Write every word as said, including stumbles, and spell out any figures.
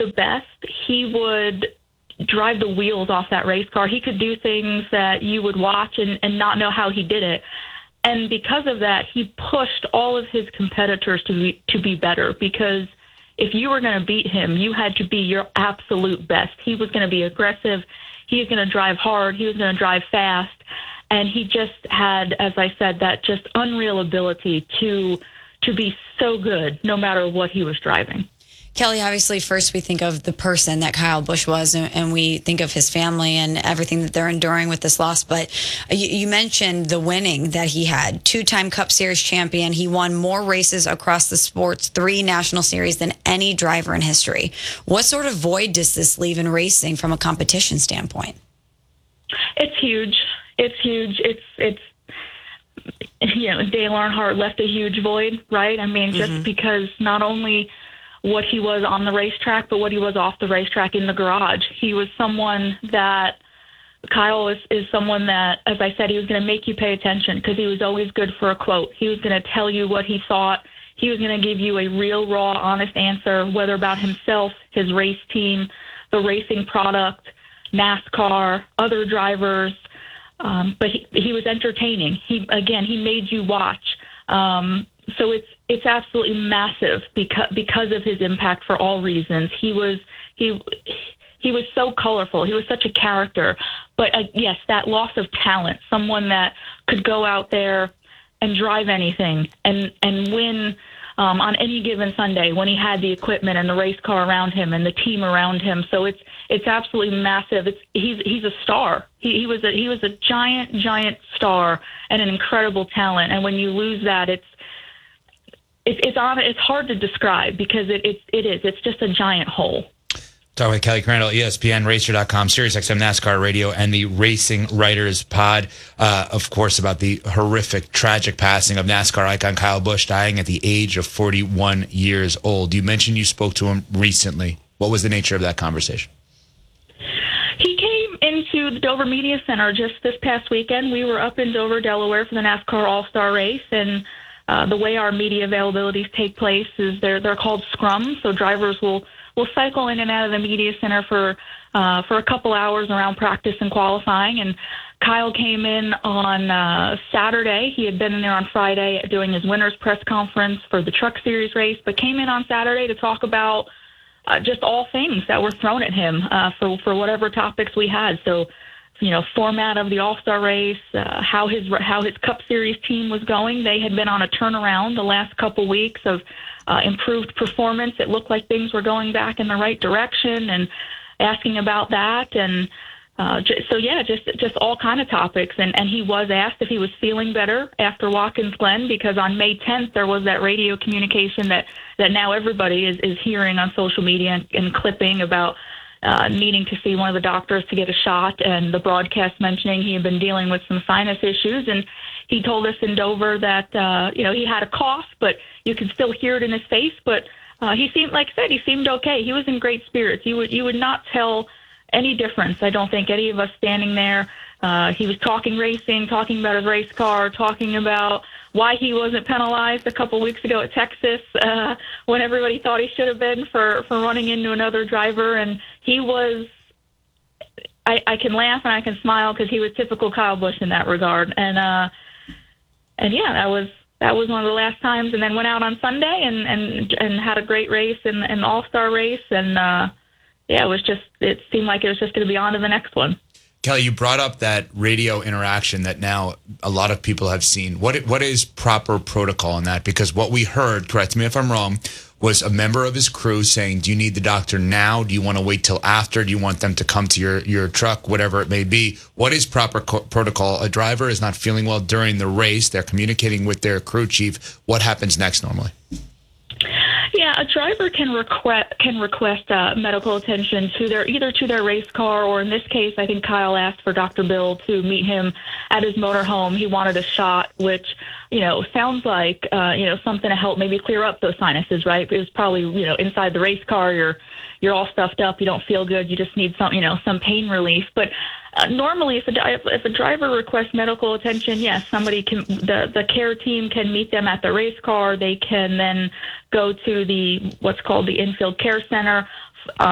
the best, he would drive the wheels off that race car. He could do things that you would watch and, and not know how he did it. And because of that, he pushed all of his competitors to be, to be better, because if you were going to beat him, you had to be your absolute best. He was going to be aggressive. He was going to drive hard. He was going to drive fast. And he just had, as I said, that just unreal ability to to be so good no matter what he was driving. Kelly, obviously, first we think of the person that Kyle Busch was, and, and we think of his family and everything that they're enduring with this loss. But you, you mentioned the winning that he had. Two-time Cup Series champion. He won more races across the sports, three national series, than any driver in history. What sort of void does this leave in racing from a competition standpoint? It's huge. It's huge. It's, it's, you know, Dale Earnhardt left a huge void, right? I mean, just mm-hmm. because not only what he was on the racetrack, but what he was off the racetrack in the garage. He was someone that, Kyle is, is someone that, as I said, he was going to make you pay attention because he was always good for a quote. He was going to tell you what he thought. He was going to give you a real, raw, honest answer, whether about himself, his race team, the racing product, NASCAR, other drivers. Um, but he, he was entertaining. He, again, he made you watch. Um, so it's, It's absolutely massive because because of his impact for all reasons. He was he he was so colorful. He was such a character. But uh, yes, that loss of talent, someone that could go out there and drive anything and and win um, on any given Sunday when he had the equipment and the race car around him and the team around him. So it's it's absolutely massive. It's he's he's a star. He, he was a he was a giant giant star and an incredible talent. And when you lose that, it's It's it's on. It's hard to describe because it it, it is. It's just a giant hole. Talking with Kelly Crandall, E S P N, Racer dot com, SiriusXM NASCAR Radio, and the Racing Writers Pod. Uh, of course, about the horrific, tragic passing of NASCAR icon Kyle Busch, dying at the age of forty-one years old. You mentioned you spoke to him recently. What was the nature of that conversation? He came into the Dover Media Center just this past weekend. We were up in Dover, Delaware for the NASCAR All-Star Race, and Uh, the way our media availabilities take place is they're they're called scrums. So drivers will will cycle in and out of the media center for uh, for a couple hours around practice and qualifying. And Kyle came in on uh, Saturday. He had been in there on Friday doing his winner's press conference for the Truck Series race, but came in on Saturday to talk about uh, just all things that were thrown at him uh, for for whatever topics we had. So, you know, format of the All-Star race, uh, how his how his Cup Series team was going. They had been on a turnaround the last couple weeks of uh, improved performance. It looked like things were going back in the right direction, and asking about that. And uh, j- so, yeah, just just all kind of topics. And, and he was asked if he was feeling better after Watkins Glen, because on May tenth there was that radio communication that, that now everybody is, is hearing on social media and, and clipping about Uh, needing to see one of the doctors to get a shot, and the broadcast mentioning he had been dealing with some sinus issues. And he told us in Dover that, uh, you know, he had a cough, but you could still hear it in his face. But uh, he seemed, like I said, he seemed okay. He was in great spirits. You would, you would not tell any difference, I don't think, any of us standing there. Uh, he was talking racing, talking about his race car, talking about why he wasn't penalized a couple weeks ago at Texas uh, when everybody thought he should have been for, for running into another driver. And he was, I, I can laugh and I can smile because he was typical Kyle Busch in that regard. And, uh, and yeah, that was, that was one of the last times, and then went out on Sunday and, and, and had a great race in an all-star race. And uh, yeah, it was just, it seemed like it was just going to be on to the next one. Kelly, you brought up that radio interaction that now a lot of people have seen. What what is proper protocol in that? Because what we heard, correct me if I'm wrong, was a member of his crew saying, do you need the doctor now? Do you want to wait till after? Do you want them to come to your, your truck, whatever it may be? What is proper co- protocol? A driver is not feeling well during the race. They're communicating with their crew chief. What happens next normally? Yeah, a driver can request can request uh, medical attention to their either to their race car, or in this case, I think Kyle asked for Doctor Bill to meet him at his motorhome. He wanted a shot, which, you know, sounds like uh, you know, something to help maybe clear up those sinuses, right? It was probably, you know, inside the race car, you're you're all stuffed up, you don't feel good, you just need some, you know, some pain relief. But uh, normally, if a if a driver requests medical attention, yes, somebody can the the care team can meet them at the race car. They can then go to the what's called the infield care center.